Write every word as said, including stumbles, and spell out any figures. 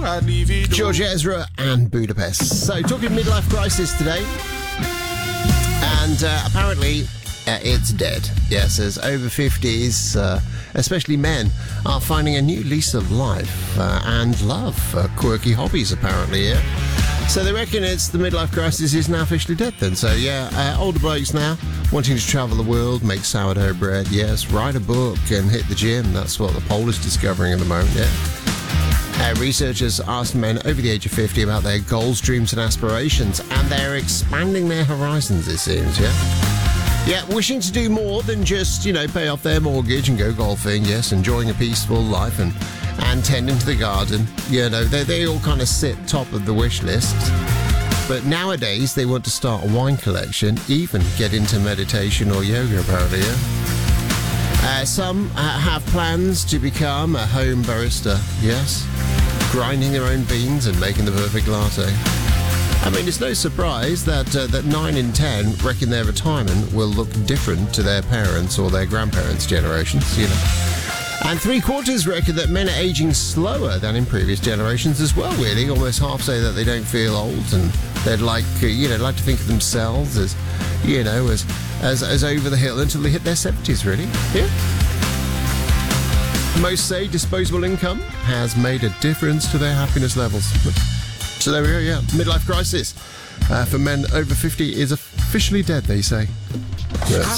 I'd leave it. George Ezra and Budapest. So, talking midlife crisis today. And uh, apparently, uh, it's dead. Yes, as over fifties, uh, especially men, are finding a new lease of life uh, and love for quirky hobbies, apparently, yeah. So they reckon it's the midlife crisis is now officially dead then. So, yeah, uh, older blokes now wanting to travel the world, make sourdough bread, yes, write a book and hit the gym. That's what the poll is discovering at the moment, yeah. Uh, researchers asked men over the age of fifty about their goals, dreams and aspirations, and they're expanding their horizons, it seems, yeah? Yeah, wishing to do more than just, you know, pay off their mortgage and go golfing, yes, enjoying a peaceful life and, and tending to the garden. You know, they, they all kind of sit top of the wish list. But nowadays, they want to start a wine collection, even get into meditation or yoga, apparently, yeah? Uh, some uh, have plans to become a home barista, yes, grinding their own beans and making the perfect latte. I mean, it's no surprise that uh, that nine in ten reckon their retirement will look different to their parents' or their grandparents' generations, you know. And three quarters reckon that men are aging slower than in previous generations as well, really. Almost half say that they don't feel old and they'd like, uh, you know, like to think of themselves as, you know, as, as, as over the hill until they hit their seventies, really. Yeah. Most say disposable income has made a difference to their happiness levels. So there we go, yeah. Midlife crisis uh, for men over fifty is officially dead, they say. Yes.